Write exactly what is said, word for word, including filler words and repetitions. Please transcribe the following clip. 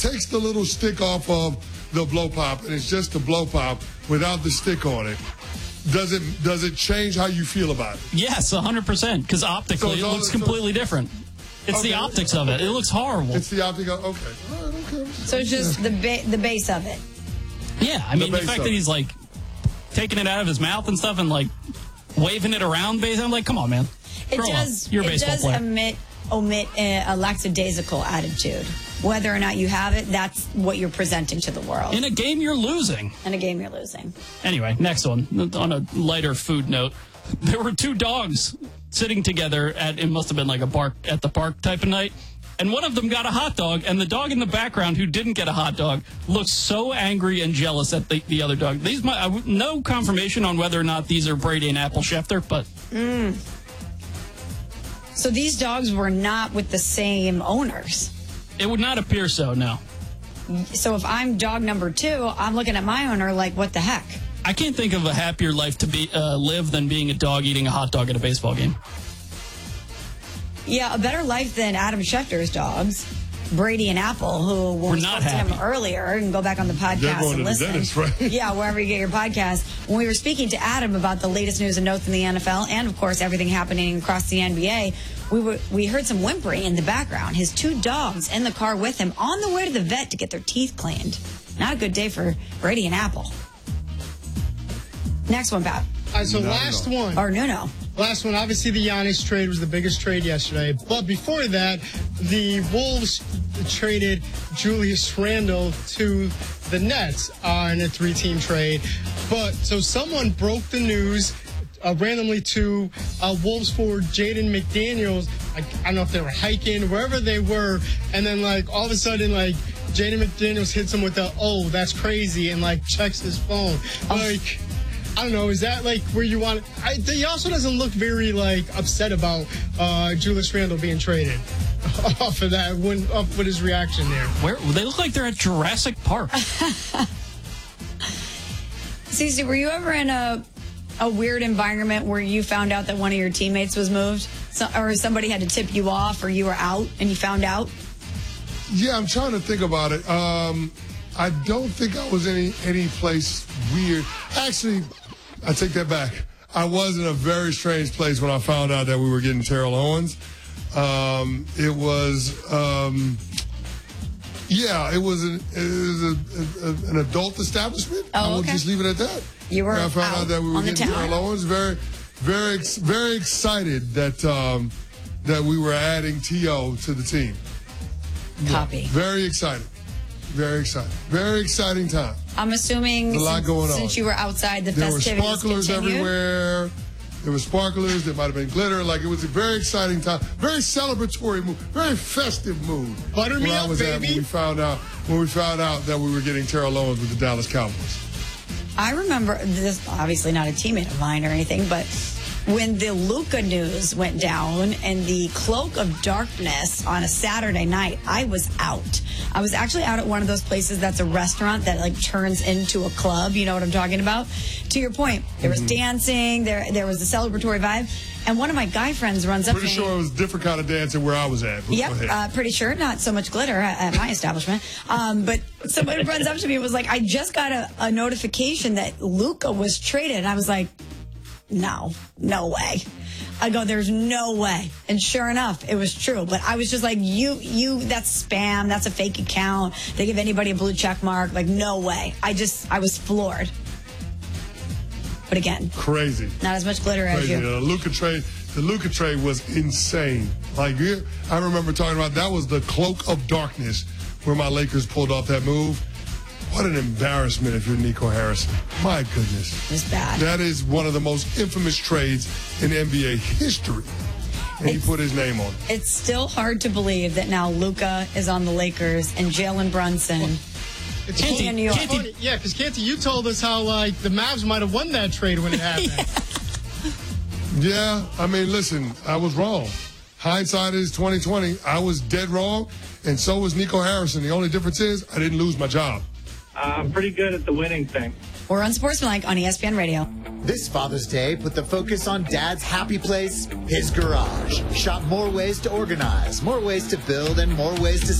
takes the little stick off of the blow pop, and it's just the blow pop without the stick on it, does it does it change how you feel about it? Yes, one hundred percent, because optically So it looks completely so, different. It's okay, the optics of it. It looks horrible. It's the optics of okay. All right, okay. So it's just the ba- the base of it. Yeah, I mean, the, the fact that he's, like, taking it out of his mouth and stuff and, like, waving it around, basically, I'm like, come on, man. It Grow does, up. You're a it baseball does player. omit, omit a, a lackadaisical attitude. Whether or not you have it, that's what you're presenting to the world. In a game you're losing. In a game you're losing. Anyway, next one. On a lighter food note, there were two dogs sitting together at, it must have been like a bark at the park type of night, and one of them got a hot dog, and the dog in the background who didn't get a hot dog looked so angry and jealous at the, the other dog. These might, uh, no confirmation on whether or not these are Brady and Apple Schefter, but... Mm. So these dogs were not with the same owners? It would not appear so, no. So if I'm dog number two, I'm looking at my owner like, what the heck? I can't think of a happier life to be uh, live than being a dog eating a hot dog at a baseball game. Yeah, a better life than Adam Schefter's dogs, Brady and Apple, who when We're we not spoke to him happy. earlier, and go back on the podcast They're going and to the listen. dentist, right? Yeah, wherever you get your podcast. When we were speaking to Adam about the latest news and notes in the N F L, and of course everything happening across the N B A, we were we heard some whimpering in the background. His two dogs in the car with him on the way to the vet to get their teeth cleaned. Not a good day for Brady and Apple. Next one, Pat. All right, so no, last no. one. Or Nuno. Last one, obviously the Giannis trade was the biggest trade yesterday. But before that, the Wolves traded Julius Randle to the Nets uh, in a three-team trade. But so someone broke the news uh, randomly to uh, Wolves forward Jaden McDaniels. Like, I don't know if they were hiking, wherever they were. And then, like, all of a sudden, like, Jaden McDaniels hits him with a, oh, that's crazy, and, like, checks his phone. Oh. Like... I don't know. Is that like where you want? I, he also doesn't look very like upset about uh, Julius Randle being traded off of that. When off with his reaction there, where they look like they're at Jurassic Park. Cece, were you ever in a a weird environment where you found out that one of your teammates was moved, so, or somebody had to tip you off, or you were out and you found out? Yeah, I'm trying to think about it. Um, I don't think I was any any place weird. Actually. I take that back. I was in a very strange place when I found out that we were getting Terrell Owens. Um, it was, um, yeah, it was, an, it was a, a, an adult establishment. Oh, I will okay. just leave it at that. You were I found out out that we were on the getting town. Terrell Owens. Very, very, very excited that um, that we were adding T O to the team. Copy. Yeah, very excited. Very exciting. Very exciting time. I'm assuming There's a lot since, going on. since you were outside, the there festivities were sparklers continued. everywhere. There were sparklers. There might have been glitter. Like, it was a very exciting time. Very celebratory mood. Very festive mood. Butter me I up, was at baby. when we found out when we found out that we were getting Terrell Owens with the Dallas Cowboys. I remember this, obviously not a teammate of mine or anything, but when the Luka news went down and the cloak of darkness on a Saturday night, I was out. I was actually out at one of those places that's a restaurant that like turns into a club. You know what I'm talking about? To your point, there was mm-hmm. dancing, there there was a celebratory vibe, and one of my guy friends runs up Pretty to me. sure it was a different kind of dancing where I was at. Yep, uh, pretty sure. Not so much glitter at, at my establishment. Um, but somebody runs up to me and was like, I just got a, a notification that Luka was traded. And I was like, no, no way. I go, there's no way. And sure enough, it was true. But I was just like, you, you, that's spam. That's a fake account. They give anybody a blue check mark. Like, no way. I just, I was floored. But again, crazy. Not as much glitter crazy. as you. The Luka trade, the Luka trade was insane. Like, I remember talking about that was the cloak of darkness where my Lakers pulled off that move. What an embarrassment if you're Nico Harrison. My goodness. It's bad. That is one of the most infamous trades in N B A history. And it's, he put his name on it. It's still hard to believe that now Luka is on the Lakers and Jalen Brunson well, it's Canty, in New York. Canty, yeah, because Canty, you told us how like the Mavs might have won that trade when it happened. yeah. yeah, I mean, listen, I was wrong. Hindsight is twenty twenty. I was dead wrong, and so was Nico Harrison. The only difference is I didn't lose my job. I'm pretty good at the winning thing. We're Unsportsmanlike on E S P N Radio. This Father's Day, put the focus on Dad's happy place, his garage. Shop more ways to organize, more ways to build, and more ways to